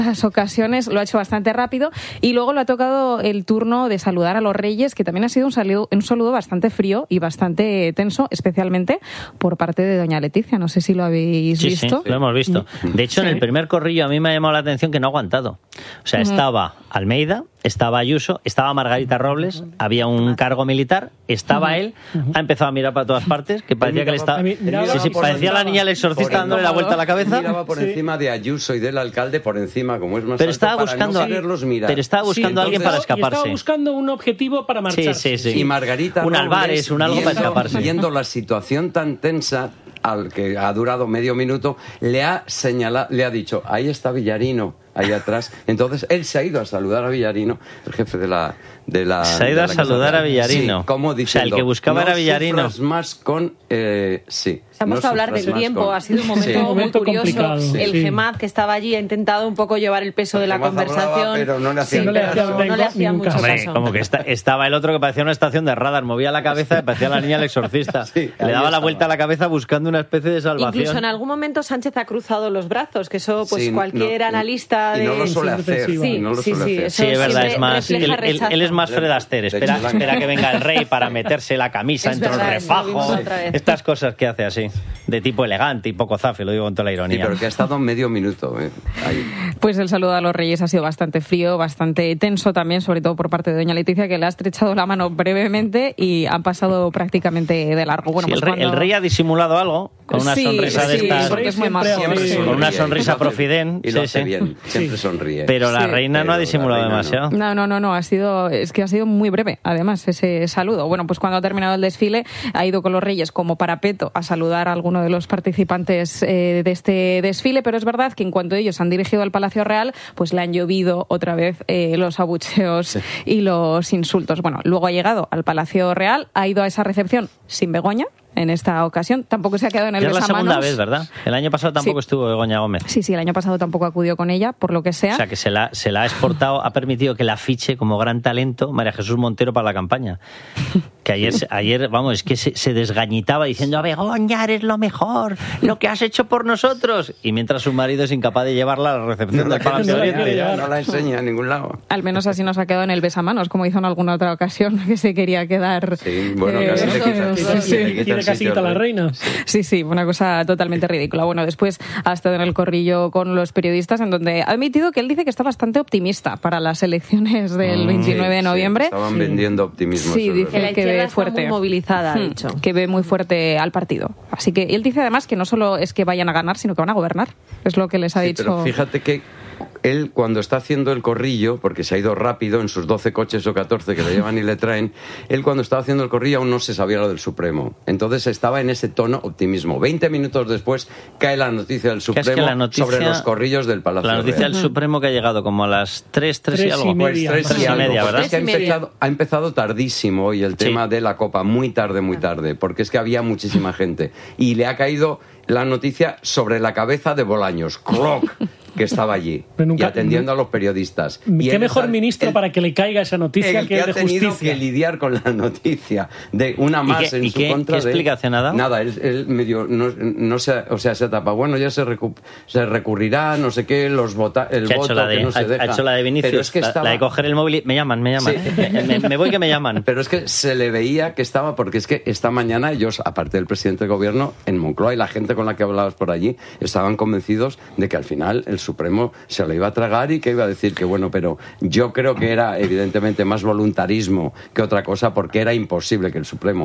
ocasiones, lo ha hecho bastante rápido, y luego le ha tocado el turno de saludar a los Reyes, que también ha sido un saludo bastante frío y bastante tenso, especialmente por parte de doña Leticia. No sé si lo habéis visto. Sí, lo hemos visto. De hecho, en el primer corrillo a mí me ha llamado la atención que no ha aguantado. O sea, estaba Almeida, estaba Ayuso, estaba Margarita Robles, había un cargo militar, estaba él, ha empezado a mirar para todas partes, que parecía que le estaba... parecía la niña el exorcista dándole la vuelta a la cabeza. Miraba por encima de Ayuso y del alcalde, por encima, como es más pero alto, estaba buscando, para no quererlos mirar. Pero estaba buscando a alguien para escaparse. Estaba buscando un objetivo para marcharse. Sí. Y Margarita un Robles, Álvarez, un algo para escaparse. Viendo la situación tan tensa, al que ha durado medio minuto, le ha dicho, ahí está Villarino, ahí atrás. Entonces él se ha ido a saludar a Villarino, el jefe de la se ha ido a saludar a Villarino. Sí, como diciendo, o sea, el que buscaba era Villarino. Más con Se ha puesto a hablar del tiempo, ha sido un momento muy curioso. El GEMAT, que estaba allí, ha intentado un poco llevar el peso de la conversación. Hablaba, pero no le hacía mucho caso. Como que estaba el otro que parecía una estación de radar, movía la cabeza y parecía la niña el exorcista. Le daba la vuelta a la cabeza buscando una especie de salvación. Incluso en algún momento Sánchez ha cruzado los brazos, que eso pues cualquier analista... Y no lo suele hacer. Sí, es verdad, es más... Él es más Fred Astaire, espera que venga el rey para meterse la camisa entre el refajo, estas cosas que hace así, de tipo elegante y poco zafe, lo digo con toda la ironía. Sí, pero que ha estado medio minuto ahí. Pues el saludo a los Reyes ha sido bastante frío, bastante tenso también, sobre todo por parte de doña Leticia, que le ha estrechado la mano brevemente y han pasado prácticamente de largo. Bueno, sí, pues el rey ha disimulado algo con una sonrisa de estas, es muy majo. Con una sonrisa profident, y lo hace bien, siempre sonríe. Pero la reina no ha disimulado demasiado. No, ha sido muy breve, además, ese saludo. Bueno, pues cuando ha terminado el desfile, ha ido con los Reyes como parapeto a saludar a alguno de los participantes de este desfile, pero es verdad que en cuanto ellos han dirigido al Palacio Real, pues le han llovido otra vez los abucheos y los insultos. Bueno, luego ha llegado al Palacio Real, ha ido a esa recepción sin Begoña. En esta ocasión tampoco se ha quedado en el besamanos. Es la segunda vez, ¿verdad? El año pasado tampoco estuvo Begoña Gómez. Sí, el año pasado tampoco acudió con ella, por lo que sea. O sea, que se la ha exportado, ha permitido que la fiche como gran talento María Jesús Montero para la campaña. Que ayer vamos, es que se desgañitaba diciendo, a Begoña, eres lo mejor, lo que has hecho por nosotros. Y mientras su marido es incapaz de llevarla a la recepción del Palacio de Oriente. No la enseña a ningún lado. Al menos así nos ha quedado en el besamanos, como hizo en alguna otra ocasión, que se quería quedar... Sí, bueno, casi quita la reina. Sí, una cosa totalmente ridícula. Bueno, después ha estado en el corrillo con los periodistas, en donde ha admitido que él dice que está bastante optimista para las elecciones del 29 de noviembre. Estaban vendiendo optimismo. Sí, dice que ve fuerte, muy movilizada, ha dicho. Que ve muy fuerte al partido. Así que él dice además que no solo es que vayan a ganar, sino que van a gobernar. Es lo que les ha dicho. Pero fíjate que él, cuando está haciendo el corrillo, porque se ha ido rápido en sus 12 coches o 14 que le llevan y le traen, él cuando estaba haciendo el corrillo aún no se sabía lo del Supremo. Entonces estaba en ese tono optimismo. 20 minutos después cae la noticia del Supremo sobre los corrillos del Palacio Real. La noticia del Supremo que ha llegado como a las 3 y algo. Pues 3 y media, ¿verdad? Es que ha empezado tardísimo hoy el tema de la Copa, muy tarde, porque es que había muchísima gente. Y le ha caído la noticia sobre la cabeza de Bolaños. ¡Cloc! Que estaba allí y atendiendo a los periodistas. ¿Qué mejor ministro para que le caiga esa noticia que es de justicia? El que ha tenido que lidiar con la noticia de una más en su contra. ¿Qué explicación ha dado? Nada, él medio no se ha tapado. Bueno, ya se recurrirá, no sé qué, el voto que no se deja. Ha hecho la de Vinicius, pero es que la de coger el móvil y me llaman. Sí. me voy que me llaman. Pero es que se le veía que estaba, porque es que esta mañana ellos, aparte del presidente del gobierno, en Moncloa y la gente con la que hablabas por allí, estaban convencidos de que al final el Supremo se lo iba a tragar y que iba a decir que bueno, pero yo creo que era evidentemente más voluntarismo que otra cosa, porque era imposible que el Supremo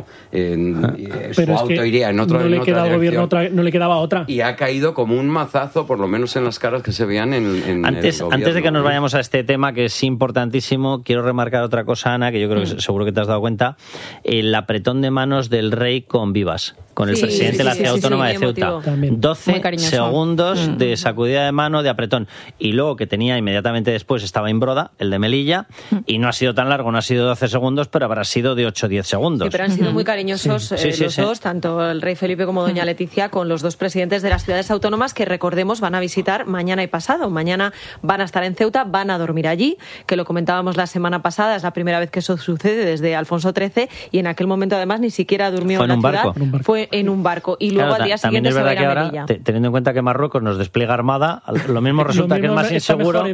su auto iría en otro. No le queda al gobierno no le quedaba otra. Y ha caído como un mazazo, por lo menos en las caras que se veían antes de que nos vayamos a este tema, que es importantísimo, quiero remarcar otra cosa, Ana, que yo creo que seguro que te has dado cuenta, el apretón de manos del rey con Vivas, con el presidente de la Ciudad Autónoma de Ceuta. 12 segundos de sacudida de mano, de apretón. Y luego que tenía inmediatamente después estaba Imbroda, el de Melilla, y no ha sido tan largo, no ha sido 12 segundos, pero habrá sido de 8 o 10 segundos. Sí, pero han sido muy cariñosos los dos, tanto el rey Felipe como doña Leticia, con los dos presidentes de las ciudades autónomas que, recordemos, van a visitar mañana y pasado. Mañana van a estar en Ceuta, van a dormir allí, que lo comentábamos la semana pasada, es la primera vez que eso sucede desde Alfonso XIII, y en aquel momento además ni siquiera durmió en la ciudad. en un barco y luego al día siguiente se va a ir a Melilla. Teniendo en cuenta que Marruecos nos despliega armada, lo mismo resulta que es más inseguro